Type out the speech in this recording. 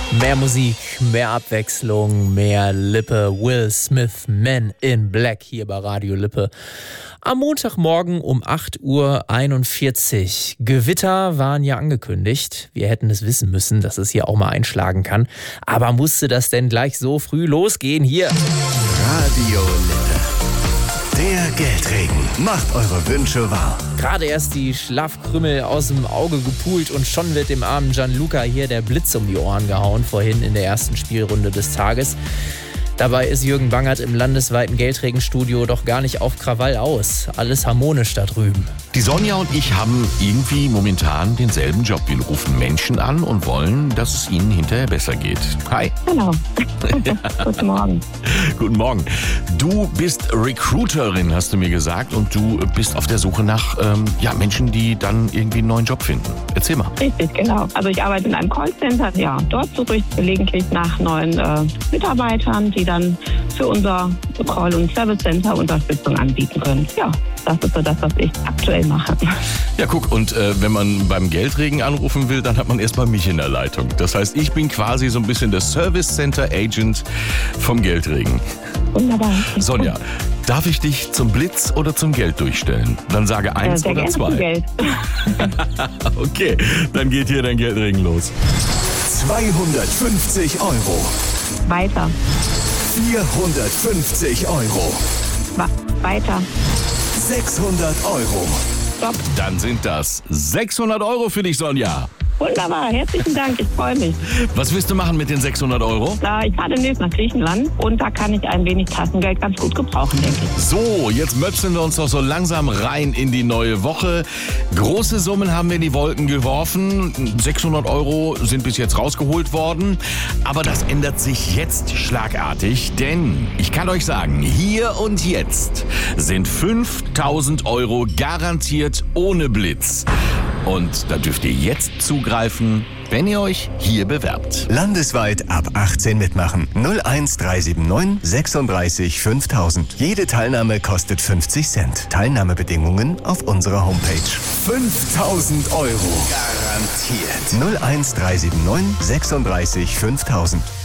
Mehr Musik, mehr Abwechslung, mehr Lippe. Will Smith, Men in Black hier bei Radio Lippe. Am Montagmorgen um 8:41 Uhr. Gewitter waren ja angekündigt. Wir hätten es wissen müssen, dass es hier auch mal einschlagen kann. Aber musste das denn gleich so früh losgehen hier? Radio Lippe. Der Geldregen macht eure Wünsche wahr. Gerade erst die Schlafkrümmel aus dem Auge gepult und schon wird dem armen Gianluca hier der Blitz um die Ohren gehauen, vorhin in der ersten Spielrunde des Tages. Dabei ist Jürgen Bangert im landesweiten Geldregenstudio doch gar nicht auf Krawall aus. Alles harmonisch da drüben. Die Sonja und ich haben irgendwie momentan denselben Job. Wir rufen Menschen an und wollen, dass es ihnen hinterher besser geht. Hi. Genau. Guten Morgen. Guten Morgen. Du bist Recruiterin, hast du mir gesagt, und du bist auf der Suche nach Menschen, die dann irgendwie einen neuen Job finden. Erzähl mal. Richtig, genau. Also ich arbeite in einem Callcenter. Ja, dort suche ich gelegentlich nach neuen Mitarbeitern, die dann für unser Call- und Service Center Unterstützung anbieten können. Ja, das ist so das, was ich aktuell mache. Ja, guck, und wenn man beim Geldregen anrufen will, dann hat man erstmal mich in der Leitung. Das heißt, ich bin quasi so ein bisschen der Service Center Agent vom Geldregen. Wunderbar. Sonja, darf ich dich zum Blitz oder zum Geld durchstellen? Dann sage 1 oder 2. Zum Geld. Okay, dann geht hier dein Geldregen los. 250 €. Weiter. 450 €. Weiter. 600 €. Stopp. Dann sind das 600 € für dich, Sonja. Wunderbar. Herzlichen Dank. Ich freue mich. Was willst du machen mit den 600 €? Ich fahre demnächst nach Griechenland und da kann ich ein wenig Taschengeld ganz gut gebrauchen, denke ich. So, jetzt möpseln wir uns doch so langsam rein in die neue Woche. Große Summen haben wir in die Wolken geworfen. 600 € sind bis jetzt rausgeholt worden. Aber das ändert sich jetzt schlagartig, denn ich kann euch sagen, hier und jetzt sind 5.000 € garantiert ohne Blitz. Und da dürft ihr jetzt zugreifen, wenn ihr euch hier bewerbt. Landesweit ab 18 mitmachen. 01379 36 5000. Jede Teilnahme kostet 50 Cent. Teilnahmebedingungen auf unserer Homepage. 5.000 € garantiert. 01379 36 5000.